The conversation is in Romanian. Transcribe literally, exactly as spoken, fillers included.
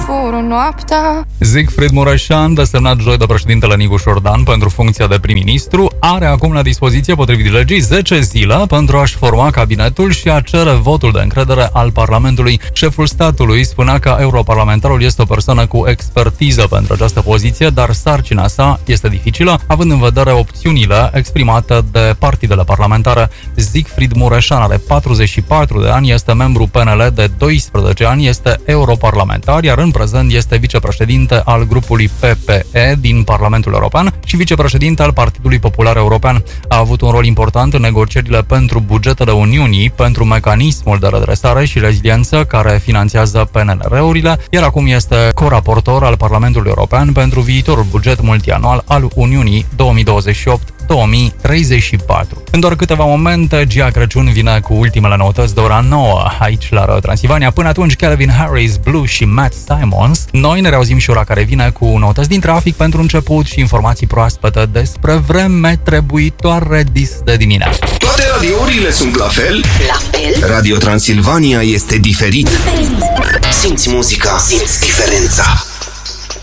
fură noaptea. Siegfried Mureșan, desemnat joi de președintele Nicu Șordan pentru funcția de prim-ministru, are acum la dispoziție, potrivit legii, zece zile pentru a-și forma cabinetul și a cere votul de încredere al Parlamentului. Șeful statului spunea că europarlamentarul este o persoană cu expertiză pentru această poziție, dar sarcina sa este dificilă, având în vedere opțiunile exprimate de partidele parlamentare. Siegfried Mureșan are patruzeci și patru de ani, este membru P N L de doisprezece ani, este europarlamentar, iar în prezent este vicepreședinte al grupului P P E din Parlamentul European și vicepreședinte al Partidului Popular European. A avut un rol important în negocierile pentru bugetele Uniunii, pentru mecanismul de redresare și reziliență care finanțează P N R-urile, iar acum este coraportor al Parlamentului European pentru viitorul buget multianual al Uniunii două mii douăzeci și opt două mii treizeci și patru. În doar câteva momente, Gia Crăciun vine cu ultimele noutăți de ora nouă aici la Radio Transilvania. Până atunci, Calvin Harris, Blue și Matt Simons. Noi ne reauzim și ora care vine cu noutăți din trafic pentru început și informații proaspete despre vreme trebuitoare dis de dimineață. Toate radiourile sunt la fel? La fel? Radio Transilvania este diferit. Diferit. Simți muzica, simți diferența.